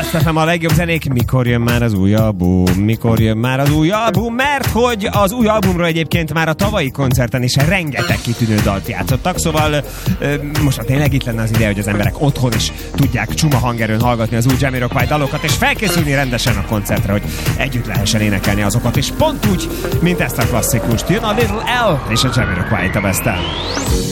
Last FM a legjobb zenék. Mikor jön már az új album? Mikor jön már az új album? Mert hogy az új albumról egyébként már a tavalyi koncerten is rengeteg kitűnő dalt játszottak, szóval most tényleg itt lenne az ideje, hogy az emberek otthon is tudják csuma hangerőn hallgatni az új Jamiroquai dalokat, és felkészülni rendesen a koncertre, hogy együtt lehessen énekelni azokat, és pont úgy, mint ezt a klasszikust. Jön a Little L és a Jamiroquai a Best-el.